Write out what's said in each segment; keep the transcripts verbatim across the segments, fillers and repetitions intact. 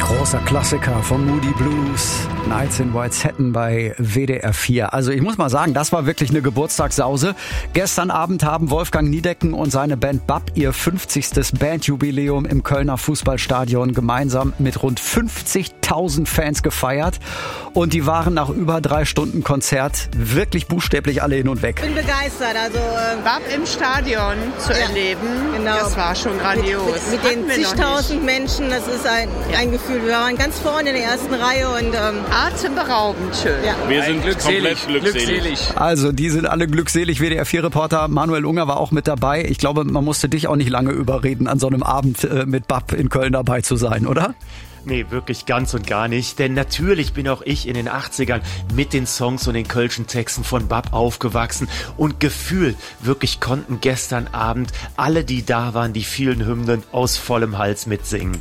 Großer Klassiker von Moody Blues, Nights in White Satin bei W D R vier. Also ich muss mal sagen, das war wirklich eine Geburtstagssause. Gestern Abend haben Wolfgang Niedecken und seine Band B A P ihr fünfzigstes Bandjubiläum im Kölner Fußballstadion gemeinsam mit rund fünfzigtausend Fans gefeiert. Und die waren nach über drei Stunden Konzert wirklich buchstäblich alle hin und weg. Ich bin begeistert. Also äh, B A P im Stadion zu ja, erleben, genau. Das war schon grandios. Mit, mit, mit den zigtausend Menschen, das ist ein, ja. ein Gefühl. Wir waren ganz vorne in der ersten Reihe und ähm, atemberaubend schön. Ja. Wir sind glückselig, glückselig. glückselig. Also die sind alle glückselig. W D R vier-Reporter Manuel Unger war auch mit dabei. Ich glaube, man musste dich auch nicht lange überreden, an so einem Abend äh, mit B A P in Köln dabei zu sein, oder? Nee, wirklich ganz und gar nicht. Denn natürlich bin auch ich in den achtzigern mit den Songs und den kölschen Texten von B A P aufgewachsen. Und gefühlt, wirklich konnten gestern Abend alle, die da waren, die vielen Hymnen aus vollem Hals mitsingen.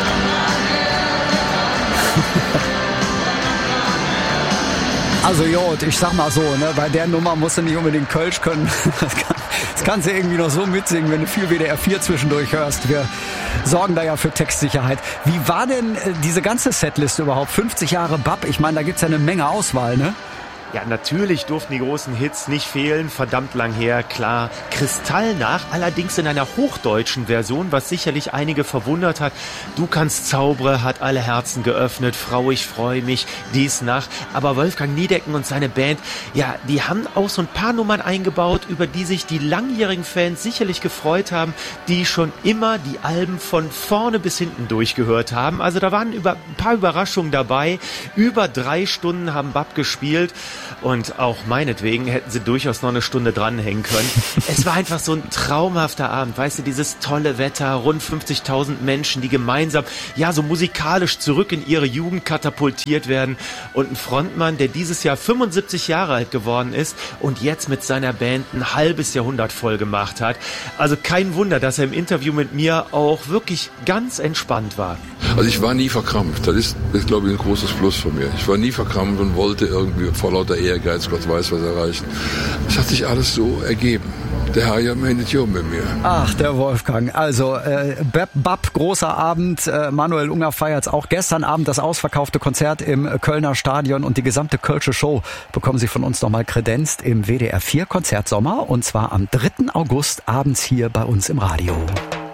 Also Jod, ich sag mal so, ne, bei der Nummer musst du nicht unbedingt Kölsch können. Das, kann, das kannst du irgendwie noch so mitsingen, wenn du viel W D R vier zwischendurch hörst. Wir sorgen da ja für Textsicherheit. Wie war denn äh, diese ganze Setliste überhaupt? fünfzig Jahre B A P, ich meine, da gibt's ja eine Menge Auswahl, ne? Ja, natürlich durften die großen Hits nicht fehlen, verdammt lang her, klar. Kristallnach, allerdings in einer hochdeutschen Version, was sicherlich einige verwundert hat. Du kannst zaubere, hat alle Herzen geöffnet, Frau, ich freue mich, dies nach. Aber Wolfgang Niedecken und seine Band, ja, die haben auch so ein paar Nummern eingebaut, über die sich die langjährigen Fans sicherlich gefreut haben, die schon immer die Alben von vorne bis hinten durchgehört haben. Also da waren über, ein paar Überraschungen dabei. Über drei Stunden haben B A P gespielt. Und auch meinetwegen hätten sie durchaus noch eine Stunde dranhängen können. Es war einfach so ein traumhafter Abend, weißt du, dieses tolle Wetter, rund fünfzigtausend Menschen, die gemeinsam, ja, so musikalisch zurück in ihre Jugend katapultiert werden. Und ein Frontmann, der dieses Jahr fünfundsiebzig Jahre alt geworden ist und jetzt mit seiner Band ein halbes Jahrhundert voll gemacht hat. Also kein Wunder, dass er im Interview mit mir auch wirklich ganz entspannt war. Also ich war nie verkrampft. Das ist, das ist glaube ich, ein großes Plus von mir. Ich war nie verkrampft und wollte irgendwie vor lauter Ehrgeiz, Gott weiß was erreichen. Es hat sich alles so ergeben. Der Herr ja meint ja mit mir. Ach, der Wolfgang. Also äh, B A P, großer Abend. Äh, Manuel Unger feiert auch gestern Abend das ausverkaufte Konzert im Kölner Stadion und die gesamte kölsche Show bekommen Sie von uns nochmal kredenzt im W D R vier Konzertsommer und zwar am dritten August abends hier bei uns im Radio.